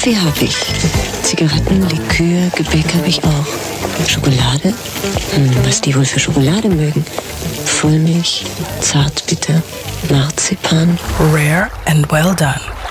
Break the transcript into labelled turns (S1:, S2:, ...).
S1: Kaffee habe ich. Zigaretten, Likör, Gebäck habe ich auch. Schokolade? Was die wohl für Schokolade mögen? Vollmilch, Zartbitter, Marzipan.
S2: Rare and well done.